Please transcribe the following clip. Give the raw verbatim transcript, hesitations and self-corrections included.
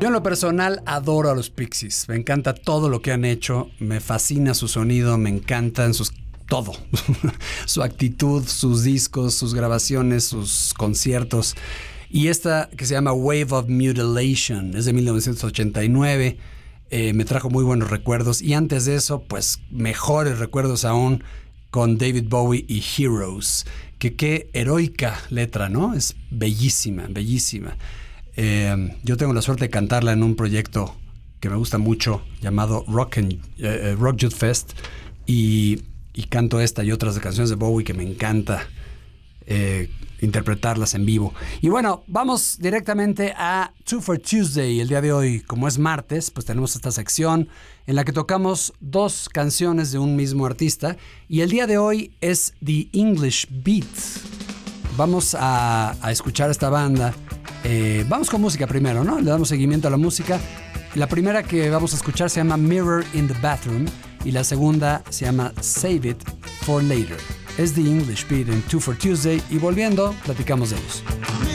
Yo en lo personal adoro a los Pixies. Me encanta todo lo que han hecho. Me fascina su sonido, me encantan sus... todo. Su actitud, sus discos, sus grabaciones, sus conciertos. Y esta que se llama Wave of Mutilation es de mil novecientos ochenta y nueve. Eh, me trajo muy buenos recuerdos. Y antes de eso, pues mejores recuerdos aún con David Bowie y Heroes. Que qué heroica letra, ¿no? Es bellísima, bellísima. Eh, yo tengo la suerte de cantarla en un proyecto que me gusta mucho llamado Rock, and, uh, Rock Youth Fest y, y canto esta y otras canciones de Bowie que me encanta eh, interpretarlas en vivo. Y bueno, vamos directamente a Two for Tuesday. El día de hoy, como es martes, pues tenemos esta sección en la que tocamos dos canciones de un mismo artista y el día de hoy es The English Beat. Vamos a, a escuchar esta banda. Eh, vamos con música primero, ¿no? Le damos seguimiento a la música. La primera que vamos a escuchar se llama Mirror in the Bathroom y la segunda se llama Save It for Later. Es The English Beat en Two for Tuesday y volviendo, platicamos de ellos.